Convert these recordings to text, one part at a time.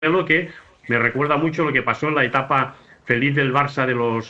modelo que me recuerda mucho lo que pasó en la etapa feliz del Barça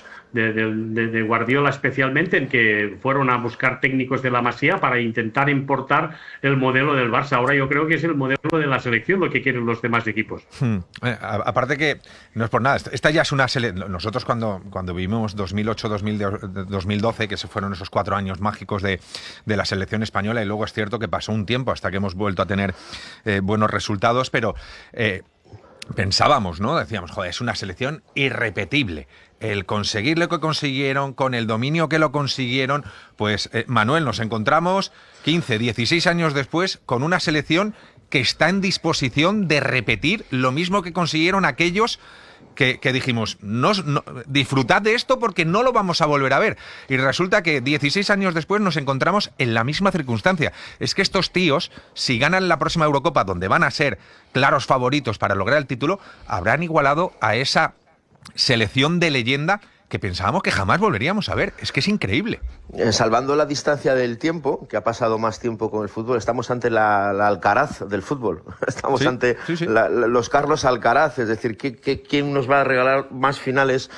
de Guardiola especialmente, en que fueron a buscar técnicos de la Masía para intentar importar el modelo del Barça. Ahora yo creo que es el modelo de la selección lo que quieren los demás equipos. Aparte que no es por nada, esta ya es una selección. Nosotros cuando vivimos 2008-2012, que se fueron esos 4 años mágicos de la selección española, y luego es cierto que pasó un tiempo hasta que hemos vuelto a tener buenos resultados, pero pensábamos, ¿no? Decíamos, joder, es una selección irrepetible. El conseguir lo que consiguieron, con el dominio que lo consiguieron, pues Manuel, nos encontramos 15, 16 años después con una selección que está en disposición de repetir lo mismo que consiguieron aquellos que dijimos, disfrutad de esto porque no lo vamos a volver a ver. Y resulta que 16 años después nos encontramos en la misma circunstancia. Es que estos tíos, si ganan la próxima Eurocopa, donde van a ser claros favoritos para lograr el título, habrán igualado a esa selección de leyenda que pensábamos que jamás volveríamos a ver. Es que es increíble. Salvando la distancia del tiempo, que ha pasado más tiempo con el fútbol, estamos ante la Alcaraz del fútbol. Estamos ante los Carlos Alcaraz, es decir, ¿quién nos va a regalar más finales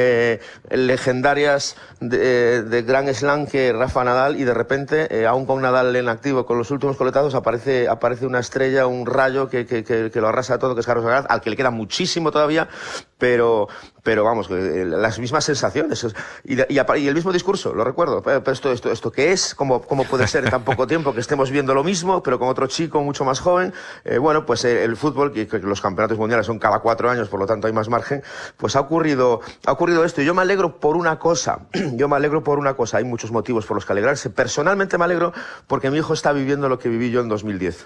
legendarias de Grand Slam que Rafa Nadal? Y de repente, aún con Nadal en activo, con los últimos coletazos, aparece una estrella, un rayo que lo arrasa todo, que es Carlos Alcaraz, al que le queda muchísimo todavía, pero vamos, las mismas sensaciones y el mismo discurso, lo recuerdo. Pero esto ¿qué es? ¿Cómo puede ser en tan poco tiempo que estemos viendo lo mismo, pero con otro chico mucho más joven? Bueno, pues el fútbol, que los campeonatos mundiales son cada 4 años, por lo tanto hay más margen, pues ha ocurrido esto. Y yo me alegro por una cosa, hay muchos motivos por los que alegrarse. Personalmente me alegro porque mi hijo está viviendo lo que viví yo en 2010.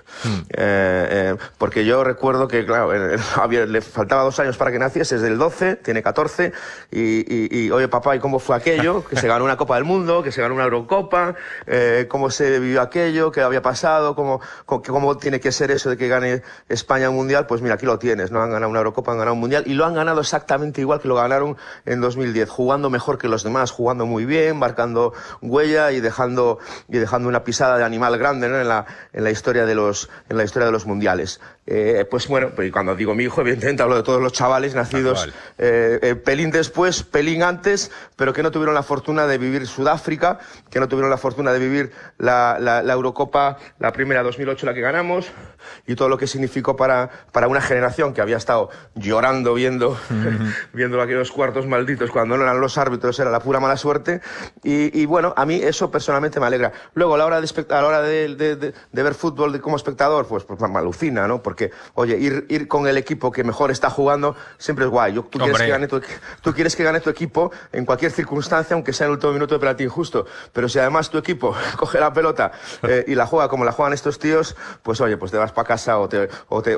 Porque yo recuerdo que, claro, le faltaba 2 años para que naciese, desde el 12, tiene 14, y oye papá, ¿y cómo fue aquello? Que se ganó una Copa del Mundo, que se ganó una Eurocopa, cómo se vivió aquello, qué había pasado, cómo tiene que ser eso de que gane España un Mundial. Pues mira, aquí lo tienes, ¿no? Han ganado una Eurocopa, han ganado un Mundial, y lo han ganado exactamente igual que lo ganaron en 2010, jugando mejor que los demás, jugando muy bien, marcando huella y dejando una pisada de animal grande, ¿no? en la historia de los mundiales. Pues bueno, pues cuando digo mi hijo, evidentemente hablo de todos los chavales nacidos pelín después, pelín antes, pero que no tuvieron la fortuna de vivir Sudáfrica, que no tuvieron la fortuna de vivir la Eurocopa, la primera 2008, la que ganamos, y todo lo que significó para una generación que había estado llorando viendo aquellos cuartos malditos cuando no eran los árbitros, era la pura mala suerte. Y bueno, a mí eso personalmente me alegra. Luego, a la hora de ver fútbol como espectador, pues me alucina, ¿no? Porque, oye, ir con el equipo que mejor está jugando siempre es guay. Tú quieres que gane tu equipo en cualquier circunstancia, aunque sea en el último minuto de penalti injusto. Pero si además tu equipo coge la pelota y la juega como la juegan estos tíos, pues oye, pues te vas para casa o te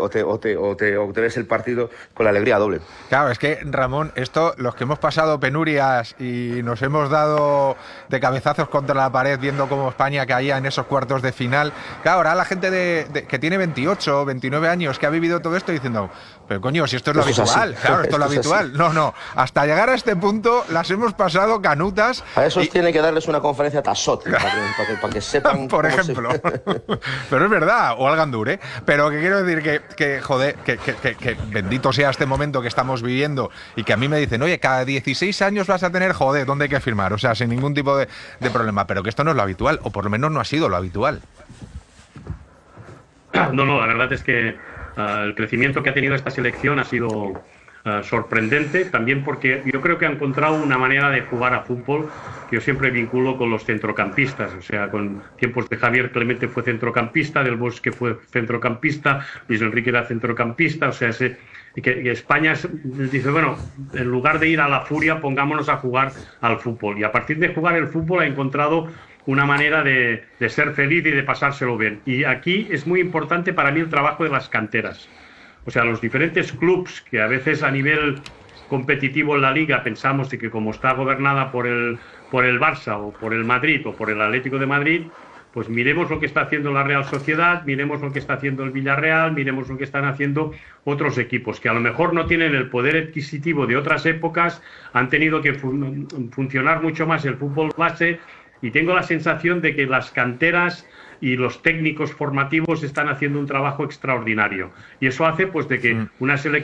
ves el partido con la alegría doble. Claro, es que, Ramón, los que hemos pasado penurias y nos hemos dado de cabezazos contra la pared viendo cómo España caía en esos cuartos de final, claro, ahora la gente que tiene 28, 29 años, que ha vivido todo esto diciendo, pero coño, si esto es lo habitual, claro, esto es lo habitual. No, hasta llegar a este punto las hemos pasado canutas. A esos tiene que darles una conferencia a Tassot, para que sepan. Por ejemplo. Pero es verdad, o al Gandur, ¿eh? Pero que quiero decir que joder, que bendito sea este momento que estamos viviendo, y que a mí me dicen, oye, cada 16 años vas a tener, joder, ¿dónde hay que firmar? O sea, sin ningún tipo de problema, pero que esto no es lo habitual, o por lo menos no ha sido lo habitual. No, la verdad es que el crecimiento que ha tenido esta selección ha sido sorprendente, también porque yo creo que ha encontrado una manera de jugar a fútbol que yo siempre vinculo con los centrocampistas. O sea, con tiempos de Javier Clemente fue centrocampista, Del Bosque fue centrocampista, Luis Enrique era centrocampista. O sea, que España dice, bueno, en lugar de ir a la furia, pongámonos a jugar al fútbol. Y a partir de jugar el fútbol ha encontrado una manera de ser feliz y de pasárselo bien. Y aquí es muy importante para mí el trabajo de las canteras. O sea, los diferentes clubs que a veces a nivel competitivo en la Liga pensamos que como está gobernada por el Barça o por el Madrid o por el Atlético de Madrid, pues miremos lo que está haciendo la Real Sociedad, miremos lo que está haciendo el Villarreal, miremos lo que están haciendo otros equipos que a lo mejor no tienen el poder adquisitivo de otras épocas, han tenido que funcionar mucho más el fútbol base, y tengo la sensación de que las canteras y los técnicos formativos están haciendo un trabajo extraordinario. Y eso hace pues de que una selección